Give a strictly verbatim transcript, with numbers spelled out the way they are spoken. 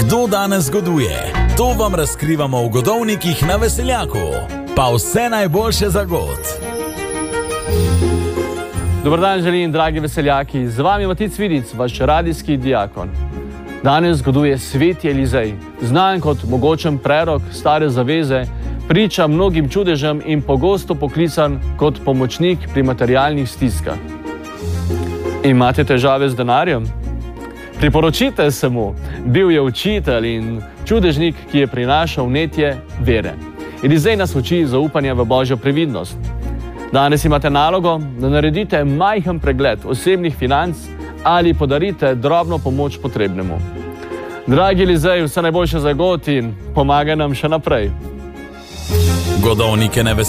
Kdo danes goduje? To vam razkrivamo v Godovnikih na Veseljaku. Pa vse najboljše za god. Dobar dan želim, dragi veseljaki. Z vami Matic Vidic, vaš radijski diakon. Danes goduje Sveti Elizej, znan kot mogočen prerok stare zaveze, priča mnogim čudežem in pogosto poklican kot pomočnik pri materialnih stiskah. Imate težave z denarjem? Priporočite se mu. Bil je učitelj in čudežnik, ki je prinašal vnetje vere. Elizej nas uči zaupanja v Božjo previdnost. Danes imate nalogo, da naredite majhen pregled osebnih financ ali podarite drobno pomoč potrebnemu. Dragi Elizej, vse najboljše za god in pomagaj nam še naprej. Godovnike ne